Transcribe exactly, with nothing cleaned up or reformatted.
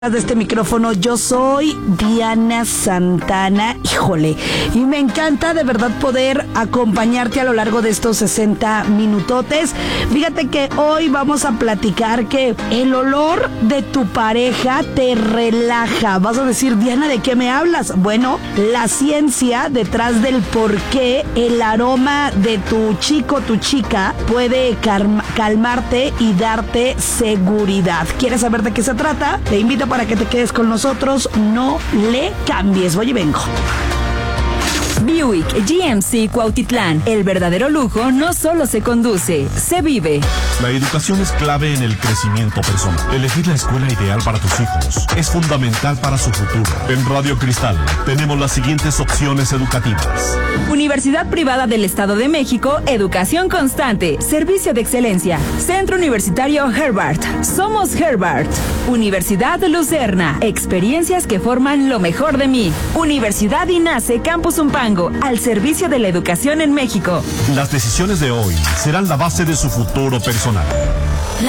De este micrófono, yo soy Diana Santana, híjole, y me encanta de verdad poder acompañarte a lo largo de estos sesenta minutotes. Fíjate que hoy vamos a platicar que el olor de tu pareja te relaja. Vas a decir, Diana, ¿de qué me hablas? Bueno, la ciencia detrás del por qué el aroma de tu chico, tu chica, puede calma, calmarte y darte seguridad. ¿Quieres saber de qué se trata? Te invito para que te quedes con nosotros, no le cambies. Voy y vengo. Buick G M C Cuautitlán. El verdadero lujo no solo se conduce, se vive. La educación es clave en el crecimiento personal. Elegir la escuela ideal para tus hijos es fundamental para su futuro. En Radio Cristal tenemos las siguientes opciones educativas. Universidad Privada del Estado de México, educación constante, servicio de excelencia. Centro Universitario Herbart. Somos Herbart. Universidad Lucerna. Experiencias que forman lo mejor de mí. Universidad INACE Campus Umpango. Al servicio de la educación en México. Las decisiones de hoy serán la base de su futuro personal.